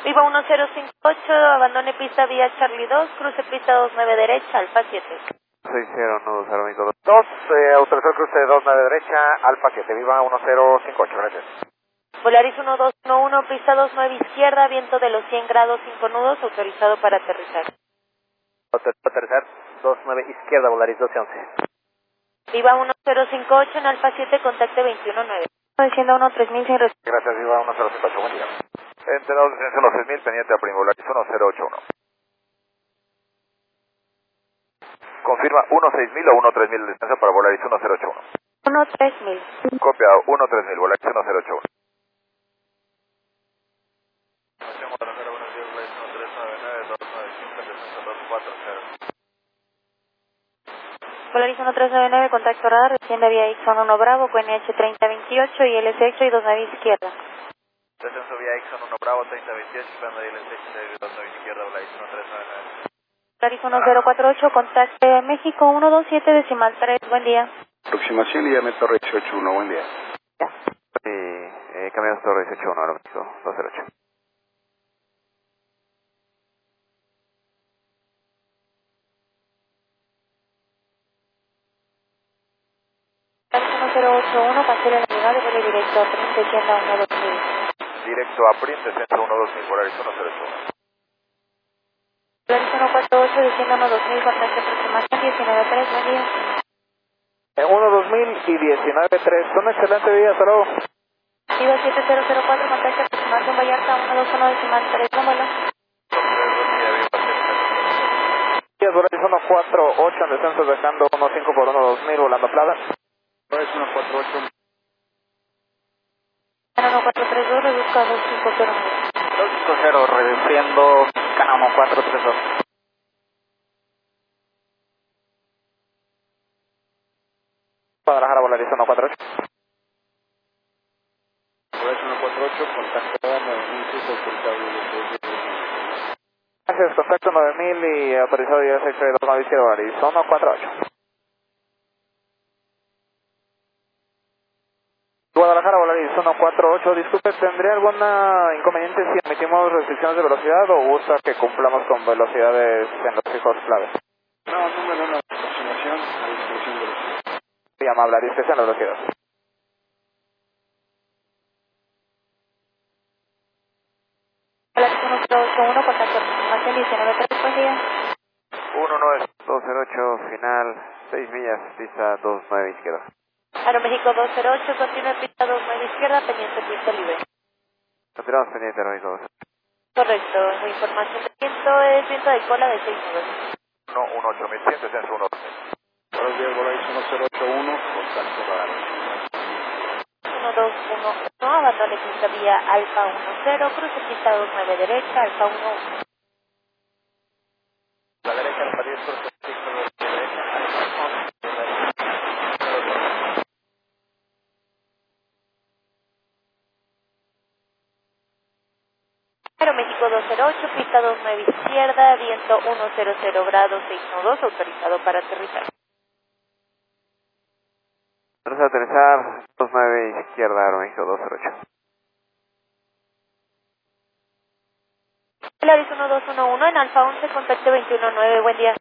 Viva 1058, abandone pista vía Charlie 2, cruce pista 29 derecha, Alfa 7. 60, nudos aerómico 2, autorizó el cruce 29 derecha, Alfa 7, viva 1058, gracias. Volaris 1211, pista 29 izquierda, viento de los 100 grados, 5 nudos, autorizado para aterrizar. Aterrizar 29 izquierda, Volaris 1211. Viva 1058 en Alfa 7, contacte 219. Descienda 3000 sin respuesta. Gracias, viva 1058, buen día. Entrenador descenso los 6000, pendiente a Primo, Volaris 1081. Confirma 16000 o 13000 de descenso para Volaris 1081. 13000. Copiado, 13000, Volaris 1081. 240. Volaris 1399, contacto radar, desciende vía Ixon 1 Bravo, QNH 3028 y LS8 y 29 izquierda. Descenso vía Ixon 1 Bravo 3028, esperando LS8 y 29 izquierda, Volaris 1399. Volaris 1048, contacte México 127 decimal 3, buen día. Aproximación y diámetro 181, buen día. Ya. Sí, cambiamos Torre 181, ahora mismo, 208. Volaris 1081, cancela la llegada de vuelo directo a Prim, descienda 12000. Directo a Prim, descenso 12000, Volaris 1081. Volaris 148, descienda 12000, contacte aproximación 193, buen día. 12000 y 193, un excelente día, hasta luego. Viva 7004, contacte aproximación Vallarta 121 decimal 3, vámonos. Volaris 148, en descenso dejando 15 por 12000, volando Plata. Volaris 148. 1432, reduzca 250. 250, reduciendo Canamo 432. Guadalajara, Volaris 148. Volaris 148, contacto a 9000, autorizado. Gracias, contacto 9000 y autorizado ya 632 izquierda, Volaris 148. Guadalajara, Volaris 148, disculpe, ¿tendría algún inconveniente si emitimos restricciones de velocidad o gusta que cumplamos con velocidades en los fijos claves? No, número 1, aproximación a disposición de los... Muy amable, discreción en la velocidad. Volaris 1081, contacto aproximación 193, buen día. 19208, final, 6 millas, pista 29 izquierda. Aeroméxico 208, continúa pista 29 izquierda, pendiente pista libre. Continuamos pendiente, Aeroméxico 2. Correcto, la información de viento es viento de cola de 6 nudos. 18100, descenso 1. Buenos días, Volaris 1081, contacto radar. 1211, abandone pista vía Alfa 10, cruce pista 29 derecha, Alfa 11. La derecha, Alfa 10, cruce pista 2 derecha, Alfa 11. Aeroméxico 208, pista 29 izquierda, viento 100 grados, 6 nudos, autorizado para aterrizar. Vamos a aterrizar 29 izquierda, Aeroméxico 208. Volaris 1211 en Alfa 11, contacto 219, buen día.